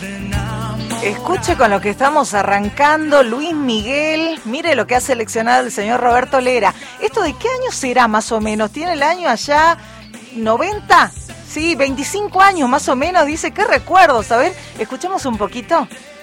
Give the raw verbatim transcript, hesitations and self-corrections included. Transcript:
Escuche con lo que estamos arrancando, Luis Miguel. Mire lo que ha seleccionado el señor Roberto Lera. ¿Esto de qué año será más o menos? ¿Tiene el año allá noventa? Sí, veinticinco años más o menos. Dice, qué recuerdos. A ver, escuchemos un poquito.